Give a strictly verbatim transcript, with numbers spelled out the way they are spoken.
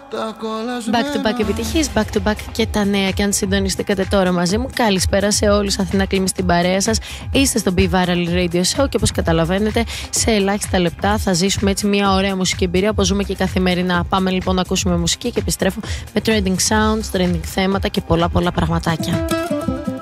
Back to back επιτυχίες, back to back και τα νέα. Και αν συντονιστήκατε τώρα μαζί μου, καλησπέρα σε όλους. Αθηνά Κλίμη στην παρέα σας. Είστε στο Be Viral Radio Show και όπως καταλαβαίνετε, σε ελάχιστα λεπτά θα ζήσουμε έτσι μια ωραία μουσική εμπειρία όπως ζούμε και καθημερινά. Πάμε λοιπόν να ακούσουμε μουσική και επιστρέφω με trending sounds, trending θέματα και πολλά πολλά πραγματάκια.